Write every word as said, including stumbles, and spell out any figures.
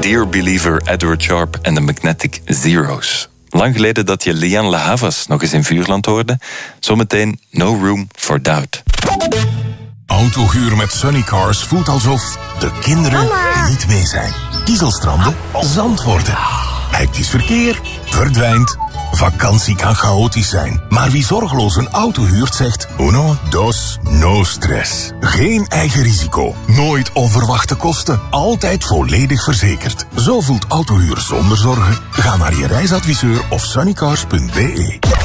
Dear Believer, Edward Sharpe en de Magnetic Zeros. Lang geleden dat je Lianne La Havas nog eens in Vuurland hoorde. Zometeen No Room for Doubt. Autohuur met Sunnycars voelt alsof de kinderen Mama. niet mee zijn. Kiezelstranden, zand worden. Hectisch verkeer verdwijnt. Vakantie kan chaotisch zijn. Maar wie zorgeloos een auto huurt zegt uno, dos, no stress. Geen eigen risico. Nooit onverwachte kosten. Altijd volledig verzekerd. Zo voelt autohuur zonder zorgen. Ga naar je reisadviseur of sunnycars punt be.